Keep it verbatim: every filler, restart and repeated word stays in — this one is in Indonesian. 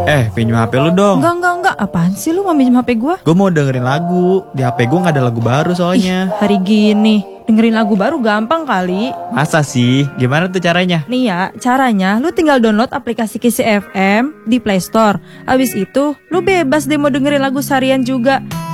Eh, pinjam H P lu dong. Enggak, enggak, enggak. Apaan sih lu mau minjem H P gua? Gue mau dengerin lagu. Di H P gue gak ada lagu baru soalnya. Ih, hari gini dengerin lagu baru gampang kali. Masa sih? Gimana tuh caranya? Nih ya, caranya lu tinggal download aplikasi Kisi F M di Play Store. Abis itu, lu bebas deh mau dengerin lagu seharian juga.